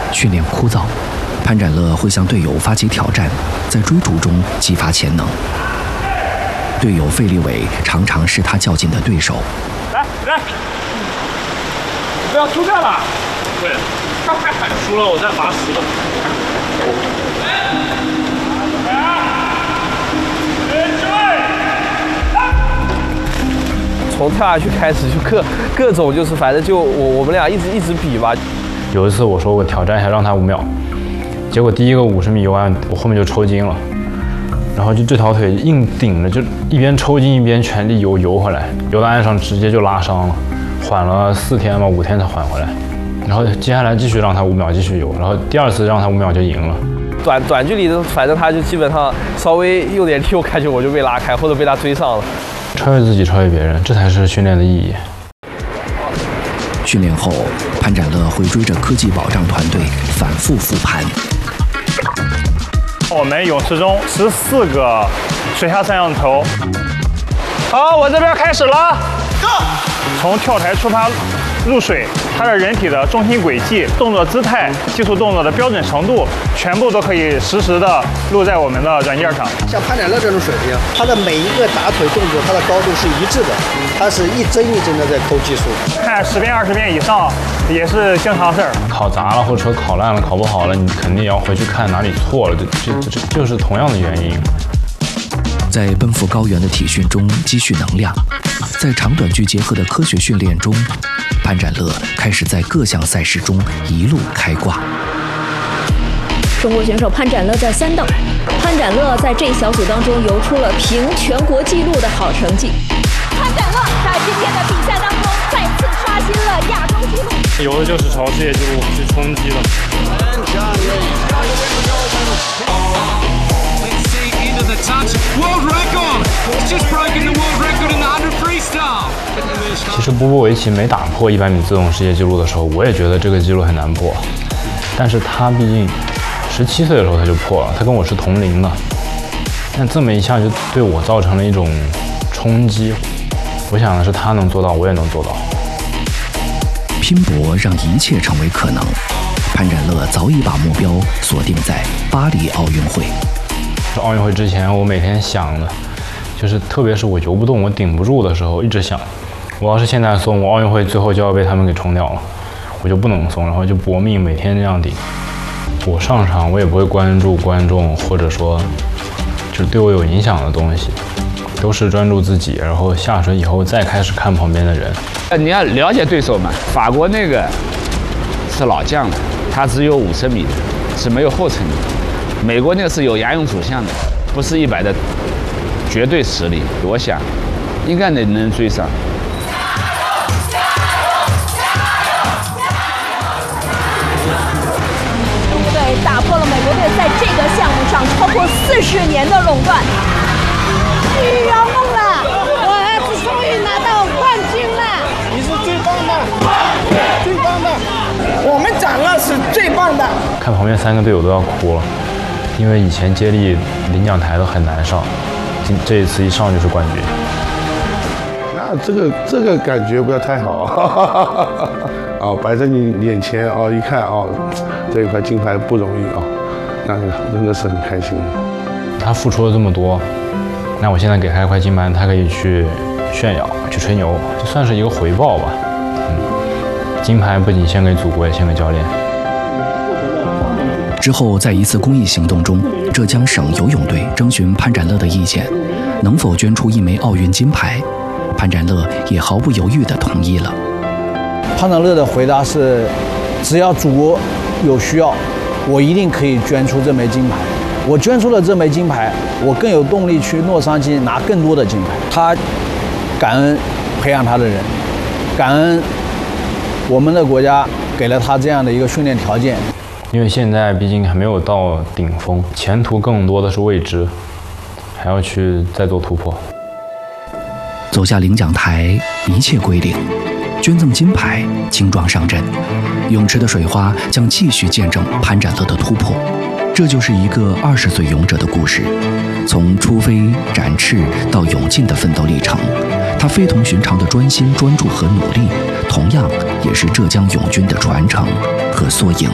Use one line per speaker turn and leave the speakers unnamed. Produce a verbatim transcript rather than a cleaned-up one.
训练枯燥，潘展乐会向队友发起挑战，在追逐中激发潜能。队友费立伟常常是他较劲的对手。
来来，不要出战了。对，输了我再罚十个。
从跳下去开始就各各种就是反正就我我们俩一直一直比吧。
有一次我说我挑战一下让他五秒，结果第一个五十米游完我后面就抽筋了，然后就这条腿硬顶着，就一边抽筋一边全力游游回来，游到岸上直接就拉伤了，缓了四天吧五天才缓回来。然后接下来继续让他五秒继续游，然后第二次让他五秒就赢了。
短短距离的反正他就基本上稍微用点力，我感觉我就被拉开或者被他追上了。
超越自己，超越别人，这才是训练的意义。
训练后，潘展乐会追着科技保障团队反复复盘。
我们泳池中十四个水下摄像头。
好，我这边开始了。
从跳台出发入水，它的人体的重心轨迹、动作姿态、技术动作的标准程度，全部都可以实时的录在我们的软件上。
像潘展乐这种水平，他的每一个打腿动作，他的高度是一致的，他是一帧一帧的在抠技术。
看十遍、二十遍以上也是经常事儿。
考砸了或者说考烂了、考不好了，你肯定要回去看哪里错了，这这这就是同样的原因。
在奔赴高原的体训中积蓄能量，在长短距结合的科学训练中，潘展乐开始在各项赛事中一路开挂。
中国选手潘展乐在三等，潘展乐在这一小组当中游出了平全国纪录的好成绩。
潘展乐在今天的比赛当中再次刷新了亚洲纪录，
游的就是朝世界纪录去冲击了。
其实波波维奇没打破一百米自由泳世界纪录的时候，我也觉得这个纪录很难破。但是他毕竟十七岁的时候他就破了，他跟我是同龄的。但这么一下就对我造成了一种冲击。我想的是他能做到，我也能做到。
拼搏让一切成为可能。潘展乐早已把目标锁定在巴黎奥运会。
奥运会之前，我每天想的，就是特别是我游不动、我顶不住的时候，一直想，我要是现在松，我奥运会最后就要被他们给冲掉了，我就不能松，然后就搏命每天这样顶。我上场，我也不会关注观众，或者说，就是对我有影响的东西，都是专注自己，然后下水以后再开始看旁边的人。
你要了解对手嘛，法国那个是老将了，他只有五十米的，是没有后程的。美国那个是有仰泳主项的，不是一百的绝对实力，我想应该能能追上。
中国队打破了美国队在这个项目上超过四十年的垄断，
圆梦了！我儿子终于拿到冠军了！
你是最棒的，最棒的，我们展乐是最棒的。
看旁边三个队友都要哭了。因为以前接力领奖台都很难上，今这一次一上就是冠军。
那这个这个感觉不要太好，哈哈哈哈哦，摆在你眼前哦，一看哦，这一块金牌不容易哦，那真的是很开心。
他付出了这么多，那我现在给他一块金牌，他可以去炫耀、去吹牛，就算是一个回报吧。嗯，金牌不仅献给祖国，也献给教练。
之后，在一次公益行动中，浙江省游泳队征询潘展乐的意见，能否捐出一枚奥运金牌，潘展乐也毫不犹豫地同意了。
潘展乐的回答是：只要祖国有需要，我一定可以捐出这枚金牌。我捐出了这枚金牌，我更有动力去洛杉矶拿更多的金牌。他感恩培养他的人，感恩我们的国家给了他这样的一个训练条件。
因为现在毕竟还没有到顶峰，前途更多的是未知，还要去再做突破。
走下领奖台，一切归零，捐赠金牌，轻装上阵，泳池的水花将继续见证潘展乐的突破。这就是一个二十岁泳者的故事，从出飞、展翅到泳进的奋斗历程。他非同寻常的专心、专注和努力，同样也是浙江泳军的传承和缩影。